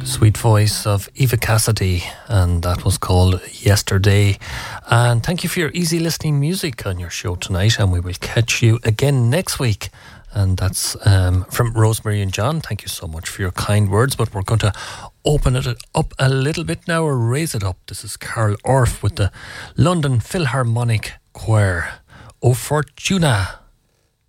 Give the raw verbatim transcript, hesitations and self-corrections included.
Sweet voice of Eva Cassidy, and that was called Yesterday. And thank you for your easy listening music on your show tonight, and we will catch you again next week. And that's um, from Rosemary and John. Thank you so much for your kind words, but we're going to open it up a little bit now, or raise it up. This is Carol Orff with the London Philharmonic Choir, O Fortuna.